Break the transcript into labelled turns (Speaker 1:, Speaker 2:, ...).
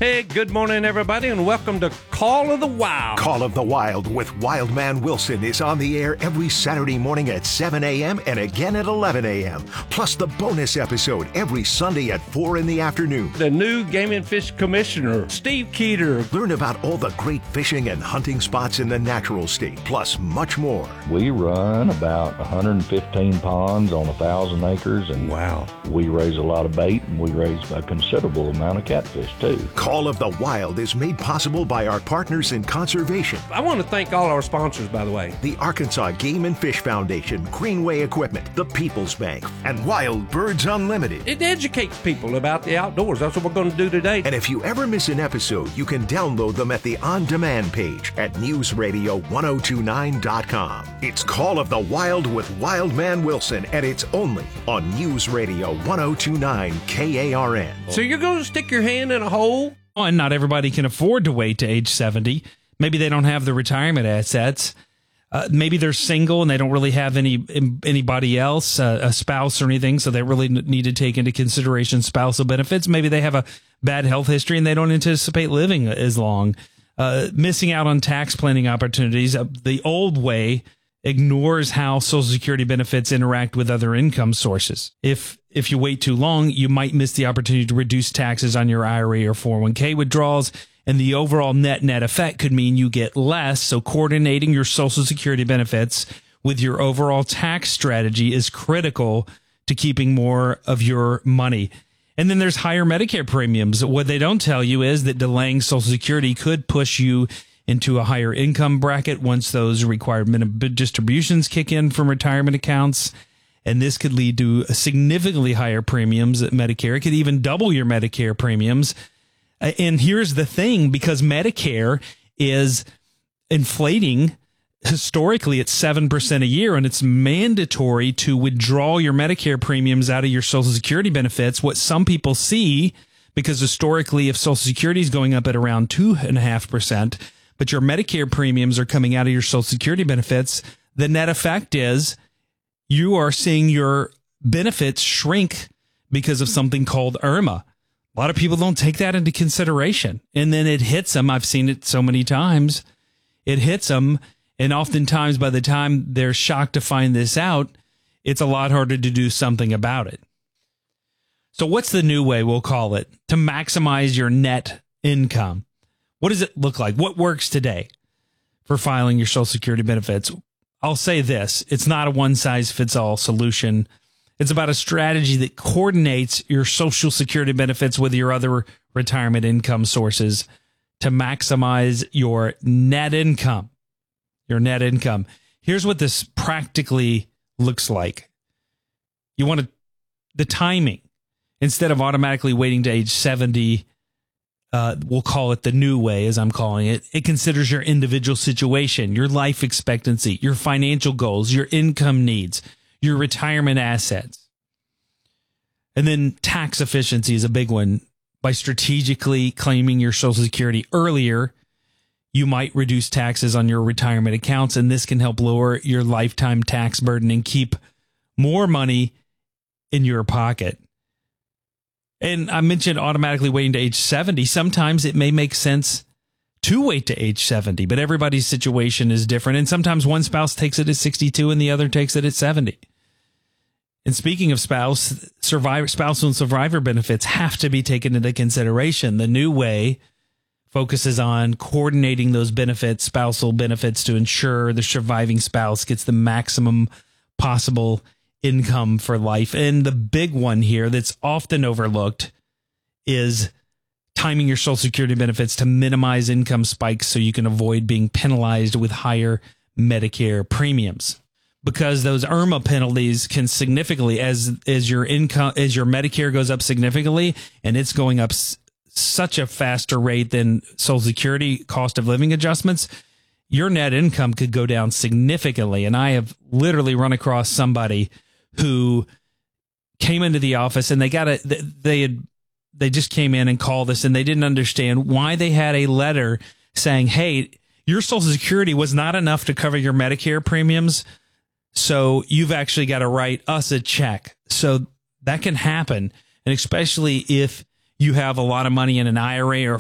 Speaker 1: Hey, good morning, everybody, and welcome to Call of the Wild.
Speaker 2: Call of the Wild with Wildman Wilson is on the air every Saturday morning at 7 a.m. and again at 11 a.m. Plus the bonus episode every Sunday at 4 in the afternoon.
Speaker 1: The new Game and Fish Commissioner, Steve Keeter.
Speaker 2: Learn about all the great fishing and hunting spots in the natural state, plus much more.
Speaker 3: We run about 115 ponds on 1,000 acres, and
Speaker 1: wow,
Speaker 3: we raise a lot of bait, and we raise a considerable amount of catfish, too.
Speaker 2: Call of the Wild is made possible by our partners in conservation.
Speaker 1: I want to thank all our sponsors, by the way.
Speaker 2: The Arkansas Game and Fish Foundation, Greenway Equipment, the People's Bank, and Wild Birds Unlimited.
Speaker 1: It educates people about the outdoors. That's what we're going to do today.
Speaker 2: And if you ever miss an episode, you can download them at the on-demand page at newsradio1029.com. It's Call of the Wild with Wildman Wilson, and it's only on News Radio 1029 KARN.
Speaker 1: So you're going to stick your hand in a hole?
Speaker 4: Oh, and not everybody can afford to wait to age 70. Maybe they don't have the retirement assets. Maybe they're single and they don't really have anybody else, a spouse or anything, so they really need to take into consideration spousal benefits. Maybe they have a bad health history and they don't anticipate living as long. Missing out on tax planning opportunities. The old way ignores how Social Security benefits interact with other income sources. If you wait too long, you might miss the opportunity to reduce taxes on your IRA or 401k withdrawals, and the overall net effect could mean you get less. So coordinating your Social Security benefits with your overall tax strategy is critical to keeping more of your money. And then there's higher Medicare premiums. What they don't tell you is that delaying Social Security could push you into a higher income bracket once those required minimum distributions kick in from retirement accounts. And this could lead to significantly higher premiums at Medicare. It could even double your Medicare premiums. And here's the thing, because Medicare is inflating historically at 7% a year, and it's mandatory to withdraw your Medicare premiums out of your Social Security benefits. What some people see, because historically, if Social Security is going up at around 2.5%, but your Medicare premiums are coming out of your Social Security benefits, the net effect is you are seeing your benefits shrink because of something called IRMAA. A lot of people don't take that into consideration. And then it hits them. I've seen it so many times. It hits them. And oftentimes by the time they're shocked to find this out, it's a lot harder to do something about it. So what's the new way, we'll call it, to maximize your net income? What does it look like? What works today for filing your Social Security benefits? I'll say this. It's not a one-size-fits-all solution. It's about a strategy that coordinates your Social Security benefits with your other retirement income sources to maximize your net income. Your net income. Here's what this practically looks like. You want the timing. Instead of automatically waiting to age 70, we'll call it the new way, as I'm calling it. It considers your individual situation, your life expectancy, your financial goals, your income needs, your retirement assets. And then tax efficiency is a big one. By strategically claiming your Social Security earlier, you might reduce taxes on your retirement accounts, and this can help lower your lifetime tax burden and keep more money in your pocket. And I mentioned automatically waiting to age 70. Sometimes it may make sense to wait to age 70, but everybody's situation is different. And sometimes one spouse takes it at 62 and the other takes it at 70. And speaking of spousal and survivor benefits have to be taken into consideration. The new way focuses on coordinating those benefits, spousal benefits, to ensure the surviving spouse gets the maximum possible income for life. And the big one here that's often overlooked is timing your Social Security benefits to minimize income spikes so you can avoid being penalized with higher Medicare premiums. Because those IRMAA penalties can significantly, as your Medicare goes up significantly, and it's going up such a faster rate than Social Security cost of living adjustments, your net income could go down significantly. And I have literally run across somebody who came into the office and they just came in and called us, and they didn't understand why they had a letter saying, hey, your Social Security was not enough to cover your Medicare premiums, so you've actually got to write us a check. So that can happen, and especially if you have a lot of money in an IRA or